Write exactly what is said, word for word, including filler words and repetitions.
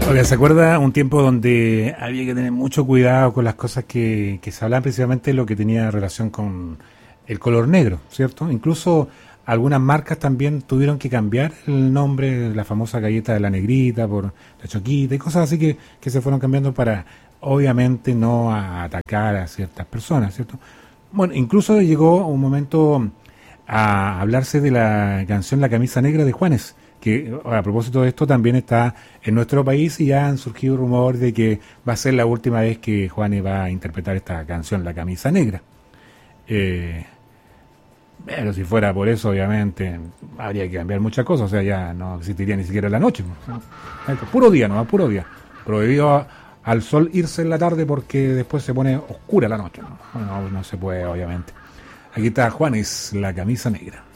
Oiga, ¿se acuerda un tiempo donde había que tener mucho cuidado con las cosas que, que se hablaban, precisamente lo que tenía relación con el color negro, ¿cierto? Incluso algunas marcas también tuvieron que cambiar el nombre, la famosa galleta de la negrita por la choquita y cosas así que, que se fueron cambiando para, obviamente, no a atacar a ciertas personas, ¿cierto? Bueno, incluso llegó un momento a hablarse de la canción La Camisa Negra de Juanes, que a propósito de esto también está en nuestro país y ya han surgido rumores de que va a ser la última vez que Juanes va a interpretar esta canción, La Camisa Negra. Eh, pero si fuera por eso, obviamente, habría que cambiar muchas cosas, o sea, ya no existiría ni siquiera la noche, ¿no? Puro día, no, puro día. Prohibido a, al sol irse en la tarde porque después se pone oscura la noche, ¿no? No, no se puede, obviamente. Aquí está Juanes, La Camisa Negra.